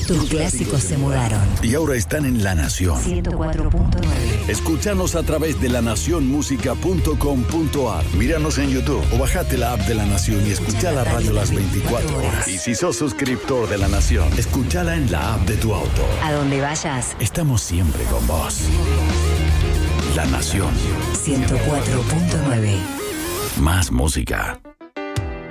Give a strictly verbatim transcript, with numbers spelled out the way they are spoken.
Tus clásicos se mudaron. Y ahora están en La Nación. ciento cuatro punto nueve. Escúchanos a través de la nación música punto com punto a r. Míranos en YouTube o bajate la app de La Nación y escucha la radio las veinticuatro horas. Y si sos suscriptor de La Nación, escúchala en la app de tu auto. A donde vayas, Estamos siempre con vos. La Nación. ciento cuatro punto nueve. Más música.